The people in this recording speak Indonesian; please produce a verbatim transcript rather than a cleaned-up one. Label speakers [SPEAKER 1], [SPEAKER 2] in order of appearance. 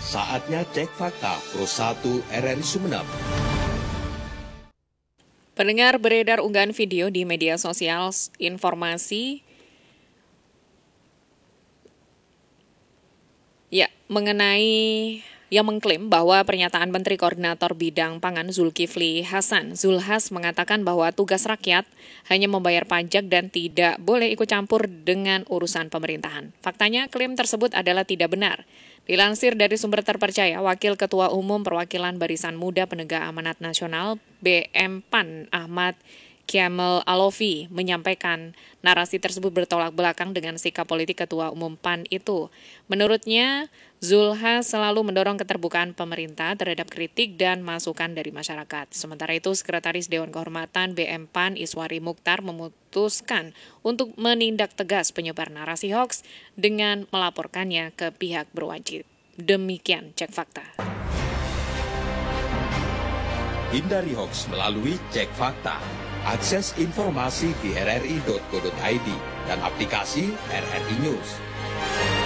[SPEAKER 1] Saatnya cek fakta Pro satu R R I Sumeneb.
[SPEAKER 2] Pendengar, beredar unggahan video di media sosial informasi ya mengenai yang mengklaim bahwa pernyataan Menteri Koordinator Bidang Pangan Zulkifli Hasan Zulhas mengatakan bahwa tugas rakyat hanya membayar pajak dan tidak boleh ikut campur dengan urusan pemerintahan. Faktanya, klaim tersebut adalah tidak benar. Dilansir dari sumber terpercaya, Wakil Ketua Umum Perwakilan Barisan Muda Penegak Amanat Nasional B M P A N Ahmad Kiamel Alofi menyampaikan narasi tersebut bertolak belakang dengan sikap politik Ketua Umum P A N itu. Menurutnya, Zulhas selalu mendorong keterbukaan pemerintah terhadap kritik dan masukan dari masyarakat. Sementara itu, Sekretaris Dewan Kehormatan B M P A N Iswari Mukhtar memutuskan untuk menindak tegas penyebar narasi hoaks dengan melaporkannya ke pihak berwajib. Demikian Cek Fakta.
[SPEAKER 1] Hindari hoaks melalui Cek Fakta. Akses informasi di r r i dot co dot i d dan aplikasi R R I News.